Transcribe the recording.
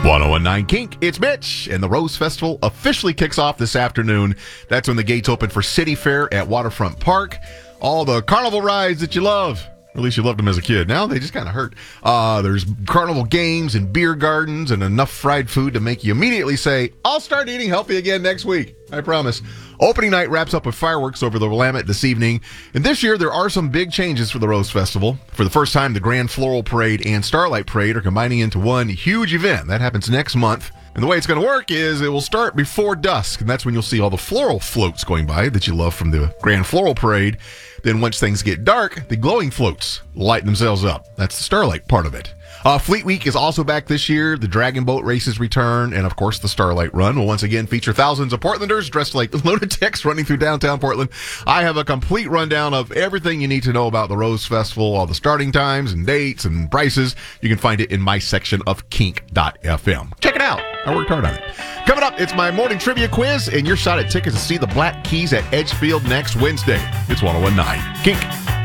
1019 Kink, it's Mitch, and the Rose Festival officially kicks off this afternoon. That's when the gates open for City Fair at Waterfront Park. All the carnival rides that you love. Or at least you loved them as a kid. Now they just kind of hurt. There's carnival games and beer gardens and enough fried food to make you immediately say, I'll start eating healthy again next week. I promise. Opening night wraps up with fireworks over the Willamette this evening. And this year, there are some big changes for the Rose Festival. For the first time, the Grand Floral Parade and Starlight Parade are combining into one huge event. That happens next month. And the way it's going to work is it will start before dusk, and that's when you'll see all the floral floats going by that you love from the Grand Floral Parade. Then once things get dark, the glowing floats light themselves up. That's the Starlight part of it. Fleet Week is also back this year. The Dragon Boat races return, and of course the Starlight Run will once again feature thousands of Portlanders dressed like lunatics running through downtown Portland. I have a complete rundown of everything you need to know about the Rose Festival, all the starting times and dates and prices. You can find it in my section of kink.fm. Check it out. I worked hard on it. Coming up, it's my morning trivia quiz and your shot at tickets to see the Black Keys at Edgefield next Wednesday. It's 1019 Kink.